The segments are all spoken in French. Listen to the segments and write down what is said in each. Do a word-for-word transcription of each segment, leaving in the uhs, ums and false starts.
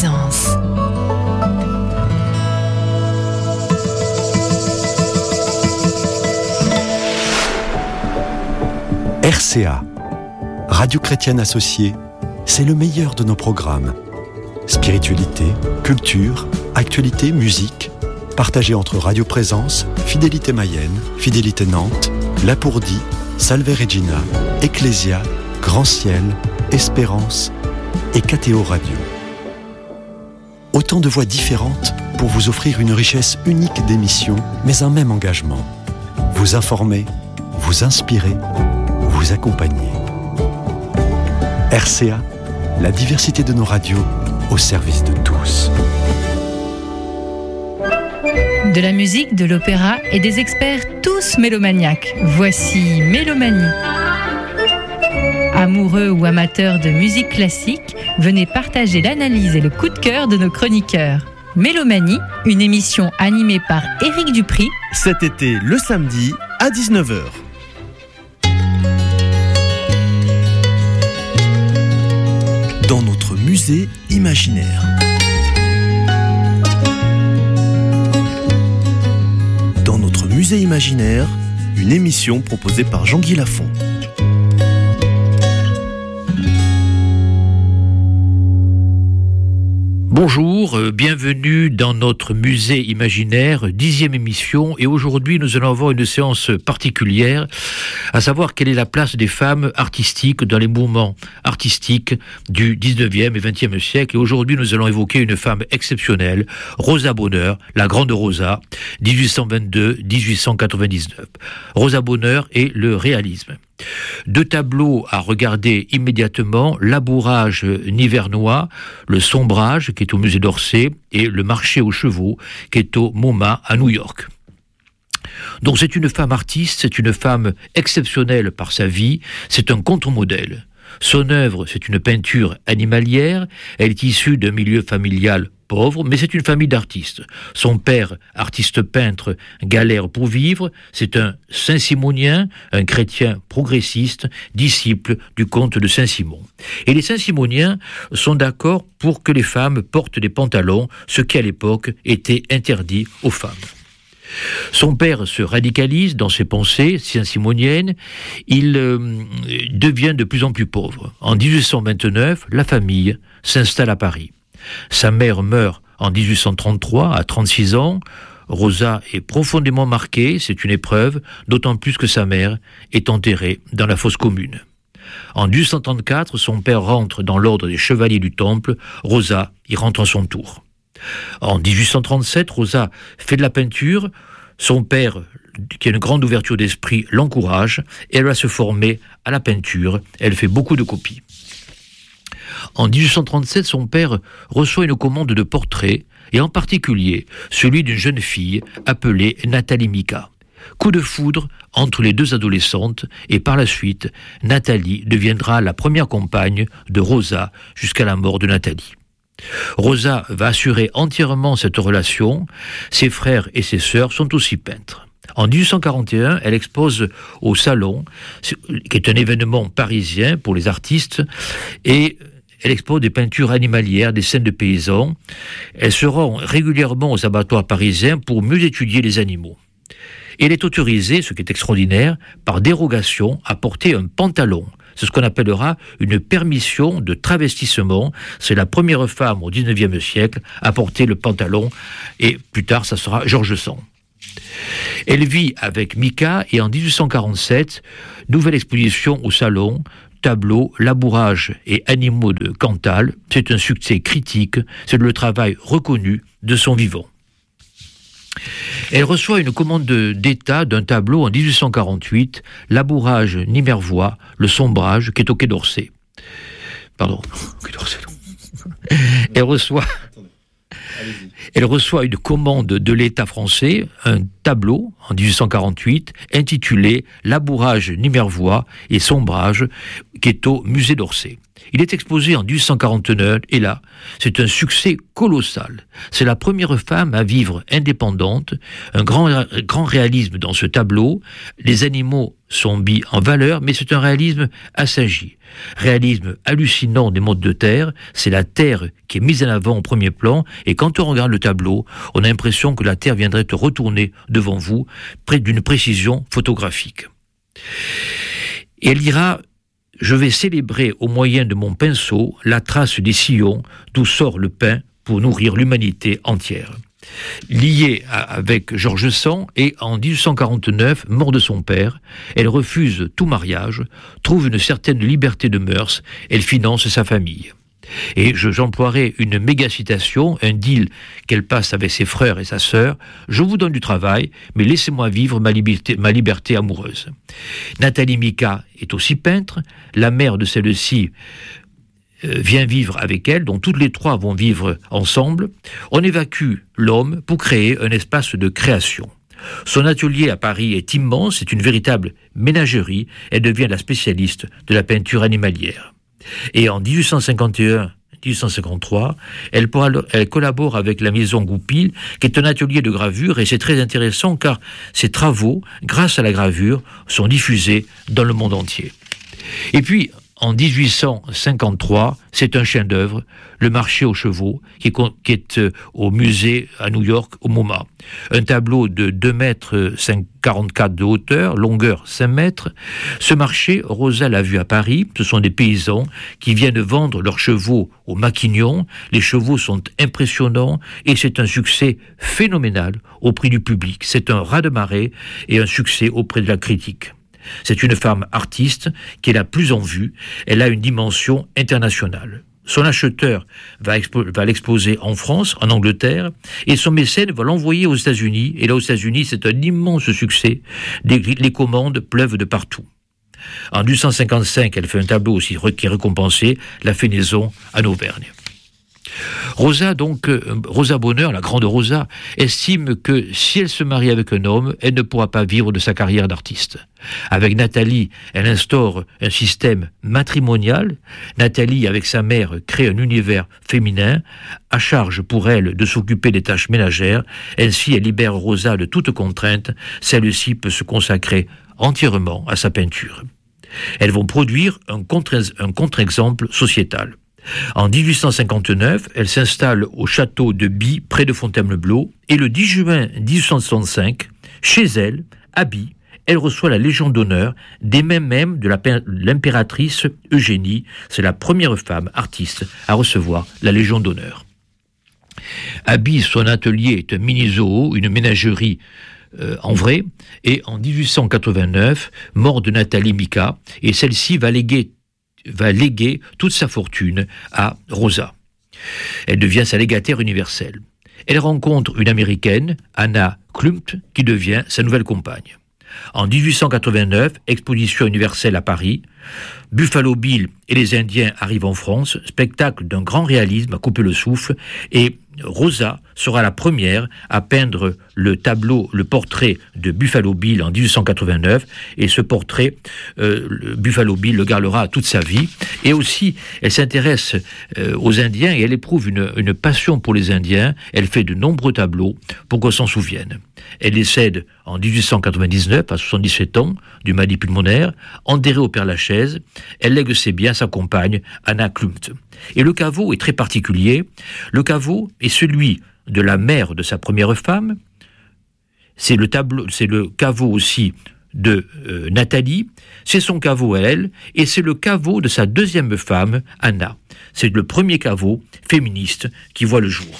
Présence. R C A, Radio Chrétienne Associée, c'est le meilleur de nos programmes. Spiritualité, culture, actualité, musique, partagés entre Radio Présence, Fidélité Mayenne, Fidélité Nantes, Lapourdie, Salve Regina, Ecclésia, Grand Ciel, Espérance et K T O Radio. Autant de voix différentes pour vous offrir une richesse unique d'émissions, mais un même engagement. Vous informer, vous inspirer, vous accompagner. R C A, la diversité de nos radios au service de tous. De la musique, de l'opéra et des experts tous mélomaniaques. Voici Mélomanie. Amoureux ou amateurs de musique classique, venez partager l'analyse et le coup de cœur de nos chroniqueurs. Mélomanie, une émission animée par Éric Dupri. Cet été, le samedi, à dix-neuf heures. Dans notre musée imaginaire. Dans notre musée imaginaire, une émission proposée par Jean-Guy Lafont. Bonjour, euh, bienvenue dans notre musée imaginaire, dixième émission, et aujourd'hui nous allons avoir une séance particulière, à savoir quelle est la place des femmes artistiques dans les mouvements artistiques du dix-neuvième et vingtième siècle. Et aujourd'hui nous allons évoquer une femme exceptionnelle, Rosa Bonheur, la grande Rosa, dix-huit cent vingt-deux à dix-huit cent quatre-vingt-dix-neuf. Rosa Bonheur et le réalisme. Deux tableaux à regarder immédiatement, Labourage nivernois, le Sombrage qui est au musée d'Orsay et le Marché aux chevaux qui est au MoMA à New York. Donc c'est une femme artiste, c'est une femme exceptionnelle par sa vie, c'est un contre-modèle. Son œuvre, c'est une peinture animalière, elle est issue d'un milieu familial pauvre, mais c'est une famille d'artistes. Son père, artiste peintre, galère pour vivre, c'est un Saint-Simonien, un chrétien progressiste, disciple du comte de Saint-Simon. Et les Saint-Simoniens sont d'accord pour que les femmes portent des pantalons, ce qui à l'époque était interdit aux femmes. Son père se radicalise dans ses pensées saint-simoniennes, il euh, devient de plus en plus pauvre. En dix-huit cent vingt-neuf, la famille s'installe à Paris. Sa mère meurt en dix-huit cent trente-trois, à trente-six ans. Rosa est profondément marquée, c'est une épreuve, d'autant plus que sa mère est enterrée dans la fosse commune. En dix-huit cent trente-quatre, son père rentre dans l'ordre des chevaliers du Temple, Rosa y rentre à son tour. En dix-huit cent trente-sept, Rosa fait de la peinture, son père, qui a une grande ouverture d'esprit, l'encourage, et elle va se former à la peinture, elle fait beaucoup de copies. En dix-huit cent trente-sept, son père reçoit une commande de portraits, et en particulier celui d'une jeune fille appelée Nathalie Mika. Coup de foudre entre les deux adolescentes, et par la suite, Nathalie deviendra la première compagne de Rosa jusqu'à la mort de Nathalie. Rosa va assurer entièrement cette relation, ses frères et ses sœurs sont aussi peintres. En dix-huit cent quarante et un, elle expose au Salon, qui est un événement parisien pour les artistes, et elle expose des peintures animalières, des scènes de paysans. Elle se rend régulièrement aux abattoirs parisiens pour mieux étudier les animaux. Et elle est autorisée, ce qui est extraordinaire, par dérogation à porter un pantalon. C'est ce qu'on appellera une permission de travestissement. C'est la première femme au dix-neuvième siècle à porter le pantalon, et plus tard, ça sera George Sand. Elle vit avec Mika, et en dix-huit cent quarante-sept, nouvelle exposition au Salon, tableau, labourage et animaux de Cantal. C'est un succès critique, c'est le travail reconnu de son vivant. Elle reçoit une commande d'État d'un tableau en dix-huit cent quarante-huit, Labourage nivernois, le Sombrage, qui est au Quai d'Orsay. Pardon, au Quai d'Orsay, non. Elle reçoit... Elle reçoit une commande de l'État français, un tableau, en dix-huit cent quarante-huit, intitulé « Labourage nivernois et Sombrage », qui est au musée d'Orsay. Il est exposé en dix-huit cent quarante-neuf et là, c'est un succès colossal. C'est la première femme à vivre indépendante, un grand, grand réalisme dans ce tableau. Les animaux sont mis en valeur, mais c'est un réalisme assagi. Réalisme hallucinant des mondes de terre, c'est la terre qui est mise en avant au premier plan, et quand on regarde le tableau, on a l'impression que la terre viendrait te retourner devant vous, près d'une précision photographique. Et elle dira: je vais célébrer au moyen de mon pinceau la trace des sillons d'où sort le pain pour nourrir l'humanité entière. Liée avec George Sand, et en dix-huit cent quarante-neuf, mort de son père, elle refuse tout mariage, trouve une certaine liberté de mœurs, elle finance sa famille. Et je, j'emploierai une méga citation, un deal qu'elle passe avec ses frères et sa sœur: je vous donne du travail, mais laissez-moi vivre ma liberté, ma liberté amoureuse. Nathalie Mika est aussi peintre, la mère de celle-ci euh, vient vivre avec elle, donc toutes les trois vont vivre ensemble. On évacue l'homme pour créer un espace de création. Son atelier à Paris est immense, c'est une véritable ménagerie, elle devient la spécialiste de la peinture animalière. Et en dix-huit cent cinquante et un dix-huit cent cinquante-trois, elle, elle collabore avec la maison Goupil, qui est un atelier de gravure, et c'est très intéressant car ses travaux, grâce à la gravure, sont diffusés dans le monde entier. Et puis, en dix-huit cent cinquante-trois, c'est un chef-d'œuvre, Le marché aux chevaux, qui est, qui est euh, au musée à New York, au MoMA. Un tableau de deux mètres quarante-quatre de hauteur, longueur cinq mètres. Ce marché, Rosa l'a vu à Paris, ce sont des paysans qui viennent vendre leurs chevaux au Maquignon. Les chevaux sont impressionnants et c'est un succès phénoménal auprès du public. C'est un raz-de-marée et un succès auprès de la critique. C'est une femme artiste qui est la plus en vue, elle a une dimension internationale. Son acheteur va, expo- va l'exposer en France, en Angleterre, et son mécène va l'envoyer aux États-Unis. Et là, aux États-Unis, c'est un immense succès. Les, les commandes pleuvent de partout. En dix-huit cent cinquante-cinq, elle fait un tableau aussi qui est récompensé, La Fenaison en Auvergne. Rosa, donc, euh, Rosa Bonheur, la grande Rosa, estime que si elle se marie avec un homme, elle ne pourra pas vivre de sa carrière d'artiste. Avec Nathalie, elle instaure un système matrimonial. Nathalie, avec sa mère, crée un univers féminin, à charge pour elle de s'occuper des tâches ménagères. Ainsi, elle libère Rosa de toute contrainte. Celle-ci peut se consacrer entièrement à sa peinture. Elles vont produire un contre- un contre-exemple sociétal. En dix-huit cent cinquante-neuf, elle s'installe au château de By, près de Fontainebleau, et le dix juin dix-huit cent soixante-cinq, chez elle, à By, elle reçoit la Légion d'honneur des mains même de la, l'impératrice Eugénie. C'est la première femme artiste à recevoir la Légion d'honneur. À By, son atelier est un mini-zoo, une ménagerie euh, en vrai, et en dix-huit cent quatre-vingt-neuf, mort de Nathalie Mika, et celle-ci va léguer va léguer toute sa fortune à Rosa. Elle devient sa légataire universelle. Elle rencontre une Américaine, Anna Klumt, qui devient sa nouvelle compagne. En dix-huit cent quatre-vingt-neuf, exposition universelle à Paris, Buffalo Bill et les Indiens arrivent en France, spectacle d'un grand réalisme à couper le souffle, et Rosa sera la première à peindre le tableau, le portrait de Buffalo Bill en dix-huit cent quatre-vingt-neuf, et ce portrait, euh, le Buffalo Bill le gardera toute sa vie. Et aussi, elle s'intéresse euh, aux Indiens et elle éprouve une, une passion pour les Indiens. Elle fait de nombreux tableaux pour qu'on s'en souvienne. Elle décède en dix-huit cent quatre-vingt-dix-neuf, à soixante-dix-sept ans, du maladie pulmonaire, enterrée au Père-Lachaise. Elle lègue ses biens à sa compagne, Anna Klumt. Et le caveau est très particulier. Le caveau est celui de la mère de sa première femme. C'est le tableau, c'est le caveau aussi de euh, Nathalie. C'est son caveau à elle, et c'est le caveau de sa deuxième femme, Anna. C'est le premier caveau féministe qui voit le jour.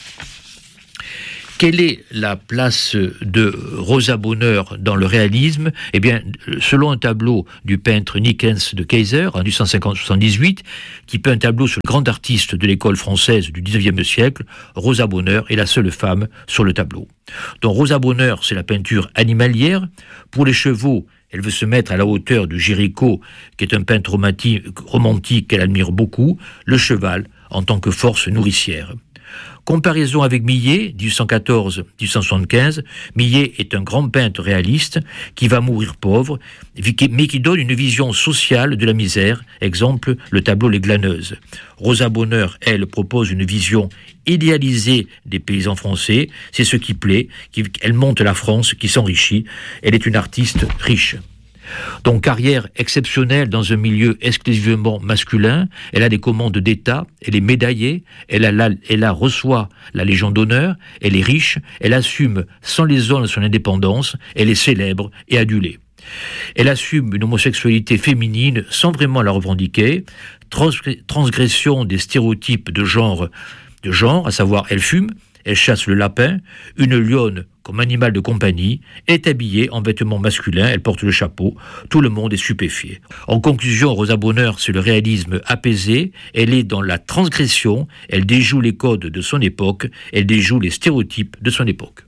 Quelle est la place de Rosa Bonheur dans le réalisme ? Eh bien, selon un tableau du peintre Nickens de Keyser, en dix-huit cent soixante-dix-huit, qui peint un tableau sur le grand artiste de l'école française du dix-neuvième siècle, Rosa Bonheur est la seule femme sur le tableau. Donc Rosa Bonheur, c'est la peinture animalière. Pour les chevaux, elle veut se mettre à la hauteur de Géricault, qui est un peintre romantique qu'elle admire beaucoup, le cheval en tant que force nourricière. Comparaison avec Millet, dix-huit cent quatorze à dix-huit cent soixante-quinze, Millet est un grand peintre réaliste qui va mourir pauvre, mais qui donne une vision sociale de la misère, exemple le tableau Les Glaneuses. Rosa Bonheur, elle, propose une vision idéalisée des paysans français, c'est ce qui plaît, elle montre la France qui s'enrichit, elle est une artiste riche. Donc carrière exceptionnelle dans un milieu exclusivement masculin, elle a des commandes d'État, elle est médaillée, elle, a la, elle a reçoit la Légion d'honneur, elle est riche, elle assume sans les zones son indépendance, elle est célèbre et adulée. Elle assume une homosexualité féminine sans vraiment la revendiquer, transgression des stéréotypes de genre, de genre, à savoir elle fume, elle chasse le lapin, une lionne comme animal de compagnie, est habillée en vêtements masculins, elle porte le chapeau, tout le monde est stupéfié. En conclusion, Rosa Bonheur, c'est le réalisme apaisé, elle est dans la transgression, elle déjoue les codes de son époque, elle déjoue les stéréotypes de son époque.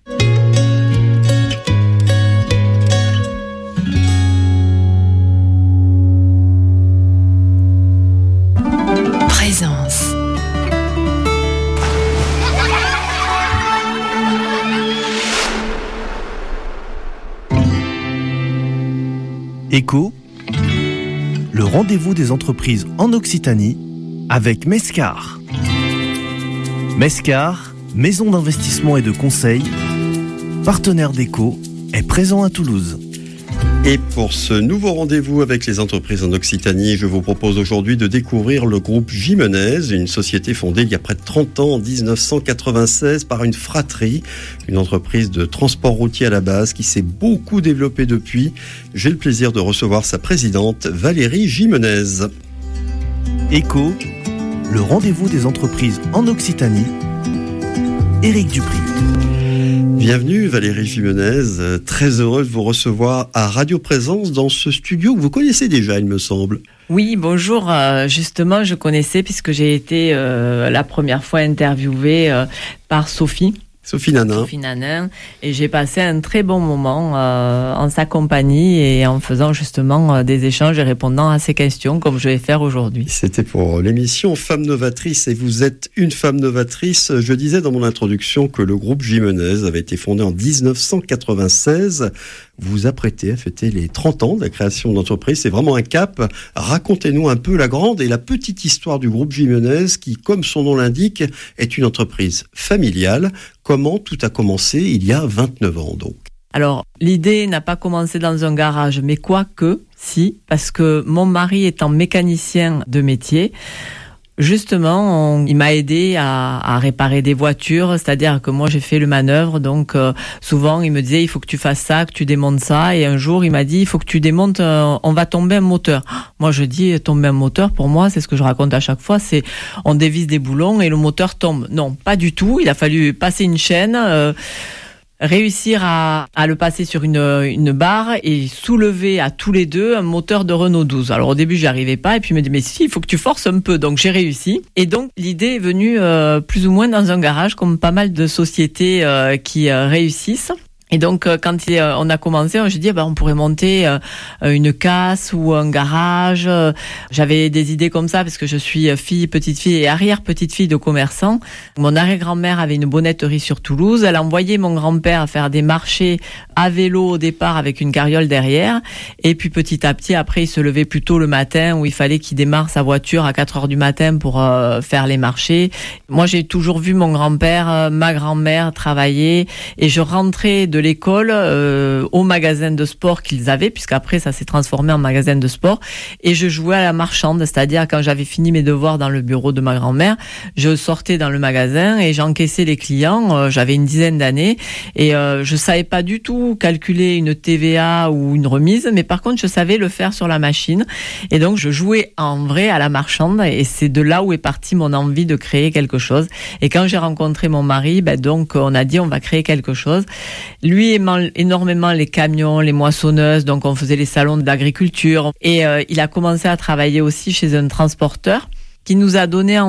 Présence. Écho, le rendez-vous des entreprises en Occitanie avec Mescar. Mescar, maison d'investissement et de conseil, partenaire d'Écho, est présent à Toulouse. Et pour ce nouveau rendez-vous avec les entreprises en Occitanie, je vous propose aujourd'hui de découvrir le groupe Gimenez, une société fondée il y a près de trente ans, en dix-neuf cent quatre-vingt-seize, par une fratrie, une entreprise de transport routier à la base qui s'est beaucoup développée depuis. J'ai le plaisir de recevoir sa présidente, Valérie Gimenez. Écho, le rendez-vous des entreprises en Occitanie, Éric Dupri. Bienvenue Valérie Gimenez, très heureux de vous recevoir à Radio Présence dans ce studio que vous connaissez déjà, il me semble. Oui, bonjour. Euh, justement, je connaissais puisque j'ai été euh, la première fois interviewée euh, par Sophie. Sophie Nanin. Sophie Nanin. Et j'ai passé un très bon moment euh, en sa compagnie et en faisant justement euh, des échanges et répondant à ses questions comme je vais faire aujourd'hui. C'était pour l'émission Femmes Novatrices et vous êtes une femme novatrice. Je disais dans mon introduction que le groupe Gimenez avait été fondé en dix-neuf cent quatre-vingt-seize. Vous vous apprêtez à fêter les trente ans de la création de l'entreprise. C'est vraiment un cap. Racontez-nous un peu la grande et la petite histoire du groupe Gimenez qui, comme son nom l'indique, est une entreprise familiale. Comment tout a commencé il y a vingt-neuf ans donc? Alors, l'idée n'a pas commencé dans un garage, mais quoique, si, parce que mon mari étant mécanicien de métier, justement, on, il m'a aidé à, à réparer des voitures, c'est-à-dire que moi j'ai fait le manœuvre, donc euh, souvent il me disait il faut que tu fasses ça, que tu démontes ça, et un jour il m'a dit il faut que tu démontes, euh, on va tomber un moteur. Moi je dis tomber un moteur, pour moi c'est ce que je raconte à chaque fois, c'est on dévisse des boulons et le moteur tombe. Non, pas du tout, il a fallu passer une chaîne, euh, réussir à, à le passer sur une, une barre et soulever à tous les deux un moteur de Renault douze. Alors au début j'y arrivais pas et puis il me dit mais si, il faut que tu forces un peu, donc j'ai réussi. Et donc l'idée est venue euh, plus ou moins dans un garage comme pas mal de sociétés euh, qui euh, réussissent. Et donc, quand on a commencé, on s'est dit, bah, on pourrait monter une casse ou un garage. J'avais des idées comme ça parce que je suis fille, petite fille et arrière-petite fille de commerçants. Mon arrière-grand-mère avait une bonnetterie sur Toulouse. Elle envoyait mon grand-père faire des marchés à vélo au départ avec une carriole derrière. Et puis petit à petit, après, il se levait plus tôt le matin où il fallait qu'il démarre sa voiture à quatre heures du matin pour euh, faire les marchés. Moi, j'ai toujours vu mon grand-père, ma grand-mère travailler et je rentrais de l'école euh, au magasin de sport qu'ils avaient, puisqu'après ça s'est transformé en magasin de sport, et je jouais à la marchande, c'est-à-dire quand j'avais fini mes devoirs dans le bureau de ma grand-mère, je sortais dans le magasin et j'encaissais les clients. Euh, j'avais une dizaine d'années et euh, je savais pas du tout calculer une T V A ou une remise, mais par contre je savais le faire sur la machine, et donc je jouais en vrai à la marchande, et c'est de là où est partie mon envie de créer quelque chose. Et quand j'ai rencontré mon mari, ben donc on a dit on va créer quelque chose. Lui aimant énormément les camions, les moissonneuses, donc on faisait les salons d'agriculture. Et euh, il a commencé à travailler aussi chez un transporteur qui nous a donné